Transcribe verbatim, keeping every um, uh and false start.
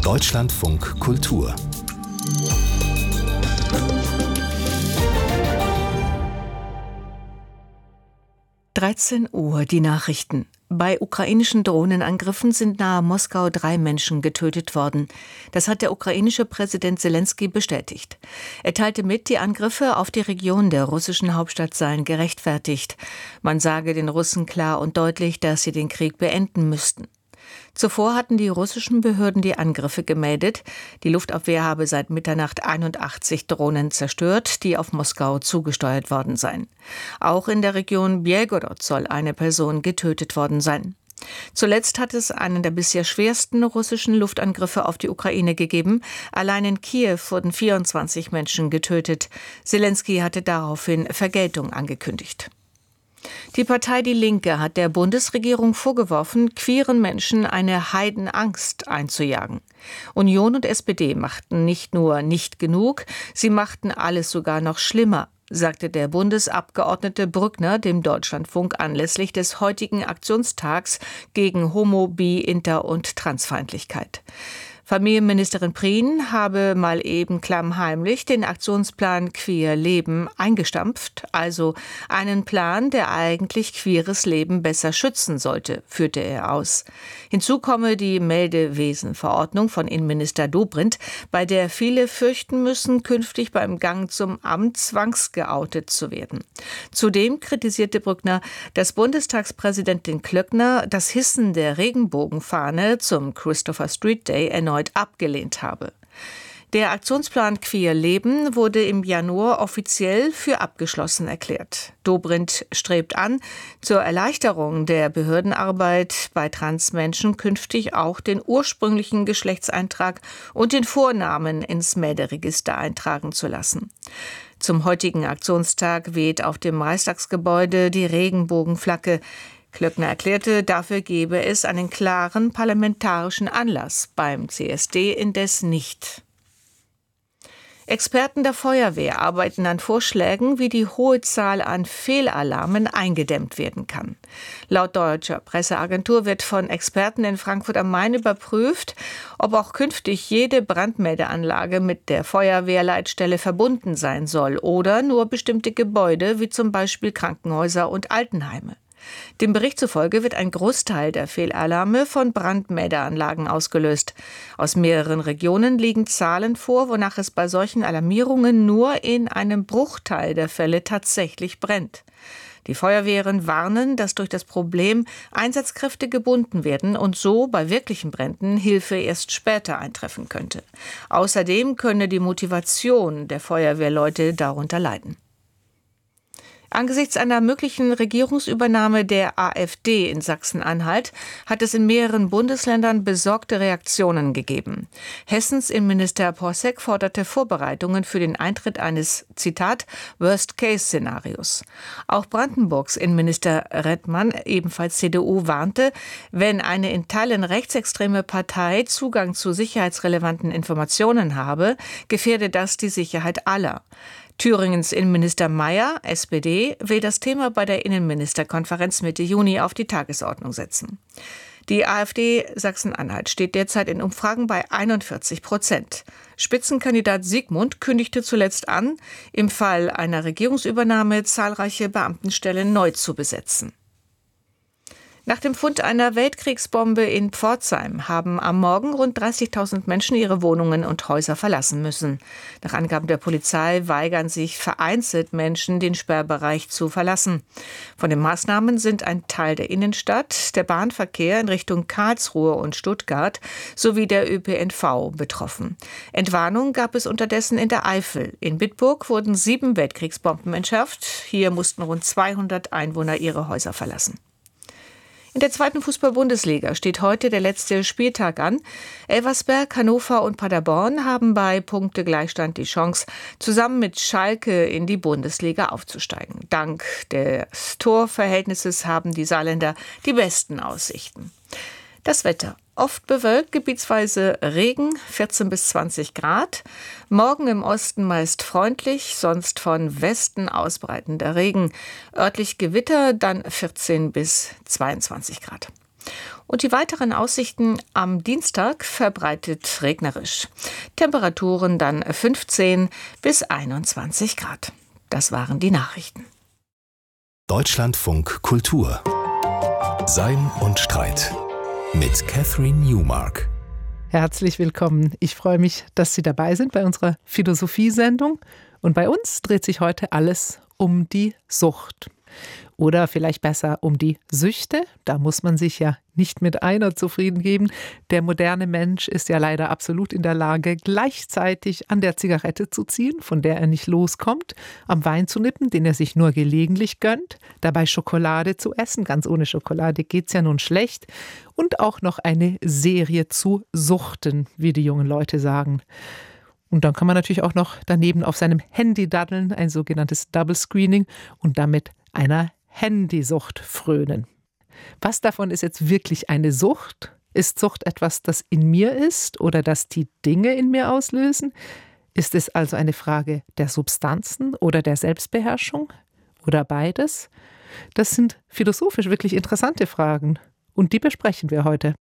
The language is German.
Deutschlandfunk Kultur. dreizehn Uhr, die Nachrichten. Bei ukrainischen Drohnenangriffen sind nahe Moskau drei Menschen getötet worden. Das hat der ukrainische Präsident Selenskyj bestätigt. Er teilte mit, die Angriffe auf die Region der russischen Hauptstadt seien gerechtfertigt. Man sage den Russen klar und deutlich, dass sie den Krieg beenden müssten. Zuvor hatten die russischen Behörden die Angriffe gemeldet. Die Luftabwehr habe seit Mitternacht einundachtzig Drohnen zerstört, die auf Moskau zugesteuert worden seien. Auch in der Region Belgorod soll eine Person getötet worden sein. Zuletzt hat es einen der bisher schwersten russischen Luftangriffe auf die Ukraine gegeben. Allein in Kiew wurden vierundzwanzig Menschen getötet. Selenskyj hatte daraufhin Vergeltung angekündigt. Die Partei Die Linke hat der Bundesregierung vorgeworfen, queeren Menschen eine Heidenangst einzujagen. Union und S P D machten nicht nur nicht genug, sie machten alles sogar noch schlimmer, sagte der Bundesabgeordnete Brückner dem Deutschlandfunk anlässlich des heutigen Aktionstags gegen Homo-, Bi-, Inter- und Transfeindlichkeit. Familienministerin Prien habe mal eben klammheimlich den Aktionsplan Queer Leben eingestampft, also einen Plan, der eigentlich queeres Leben besser schützen sollte, führte er aus. Hinzu komme die Meldewesenverordnung von Innenminister Dobrindt, bei der viele fürchten müssen, künftig beim Gang zum Amt zwangsgeoutet zu werden. Zudem kritisierte Brückner, dass Bundestagspräsidentin Klöckner das Hissen der Regenbogenfahne zum Christopher Street Day erneut abgelehnt habe. Der Aktionsplan Queer Leben wurde im Januar offiziell für abgeschlossen erklärt. Dobrindt strebt an, zur Erleichterung der Behördenarbeit bei Transmenschen künftig auch den ursprünglichen Geschlechtseintrag und den Vornamen ins Melderegister eintragen zu lassen. Zum heutigen Aktionstag weht auf dem Reichstagsgebäude die Regenbogenflagge. Klöckner erklärte, dafür gebe es einen klaren parlamentarischen Anlass, beim C S D indes nicht. Experten der Feuerwehr arbeiten an Vorschlägen, wie die hohe Zahl an Fehlalarmen eingedämmt werden kann. Laut deutscher Presseagentur wird von Experten in Frankfurt am Main überprüft, ob auch künftig jede Brandmeldeanlage mit der Feuerwehrleitstelle verbunden sein soll oder nur bestimmte Gebäude, wie zum Beispiel Krankenhäuser und Altenheime. Dem Bericht zufolge wird ein Großteil der Fehlalarme von Brandmeldeanlagen ausgelöst. Aus mehreren Regionen liegen Zahlen vor, wonach es bei solchen Alarmierungen nur in einem Bruchteil der Fälle tatsächlich brennt. Die Feuerwehren warnen, dass durch das Problem Einsatzkräfte gebunden werden und so bei wirklichen Bränden Hilfe erst später eintreffen könnte. Außerdem könne die Motivation der Feuerwehrleute darunter leiden. Angesichts einer möglichen Regierungsübernahme der AfD in Sachsen-Anhalt hat es in mehreren Bundesländern besorgte Reaktionen gegeben. Hessens Innenminister Porsek forderte Vorbereitungen für den Eintritt eines, Zitat, Worst-Case-Szenarios. Auch Brandenburgs Innenminister Redmann, ebenfalls C D U, warnte, wenn eine in Teilen rechtsextreme Partei Zugang zu sicherheitsrelevanten Informationen habe, gefährde das die Sicherheit aller. Thüringens Innenminister Mayer, S P D, will das Thema bei der Innenministerkonferenz Mitte Juni auf die Tagesordnung setzen. Die AfD Sachsen-Anhalt steht derzeit in Umfragen bei einundvierzig Prozent. Spitzenkandidat Siegmund kündigte zuletzt an, im Fall einer Regierungsübernahme zahlreiche Beamtenstellen neu zu besetzen. Nach dem Fund einer Weltkriegsbombe in Pforzheim haben am Morgen rund dreißigtausend Menschen ihre Wohnungen und Häuser verlassen müssen. Nach Angaben der Polizei weigern sich vereinzelt Menschen, den Sperrbereich zu verlassen. Von den Maßnahmen sind ein Teil der Innenstadt, der Bahnverkehr in Richtung Karlsruhe und Stuttgart sowie der Ö P N V betroffen. Entwarnung gab es unterdessen in der Eifel. In Bitburg wurden sieben Weltkriegsbomben entschärft. Hier mussten rund zweihundert Einwohner ihre Häuser verlassen. In der zweiten Fußball-Bundesliga steht heute der letzte Spieltag an. Elversberg, Hannover und Paderborn haben bei Punktegleichstand die Chance, zusammen mit Schalke in die Bundesliga aufzusteigen. Dank des Torverhältnisses haben die Saarländer die besten Aussichten. Das Wetter. Oft bewölkt, gebietsweise Regen, vierzehn bis zwanzig Grad. Morgen im Osten meist freundlich, sonst von Westen ausbreitender Regen. Örtlich Gewitter, dann vierzehn bis zweiundzwanzig Grad. Und die weiteren Aussichten am Dienstag verbreitet regnerisch. Temperaturen dann fünfzehn bis einundzwanzig Grad. Das waren die Nachrichten. Deutschlandfunk Kultur. Sein und Streit mit Catherine Newmark. Herzlich willkommen. Ich freue mich, dass Sie dabei sind bei unserer Philosophiesendung. Und bei uns dreht sich heute alles um die Sucht. Oder vielleicht besser um die Süchte. Da muss man sich ja nicht mit einer zufrieden geben. Der moderne Mensch ist ja leider absolut in der Lage, gleichzeitig an der Zigarette zu ziehen, von der er nicht loskommt, am Wein zu nippen, den er sich nur gelegentlich gönnt, dabei Schokolade zu essen. Ganz ohne Schokolade geht's ja nun schlecht. Und auch noch eine Serie zu suchten, wie die jungen Leute sagen. Und dann kann man natürlich auch noch daneben auf seinem Handy daddeln, ein sogenanntes Double Screening, und damit einer Handysucht frönen. Was davon ist jetzt wirklich eine Sucht? Ist Sucht etwas, das in mir ist oder das die Dinge in mir auslösen? Ist es also eine Frage der Substanzen oder der Selbstbeherrschung oder beides? Das sind philosophisch wirklich interessante Fragen und die besprechen wir heute.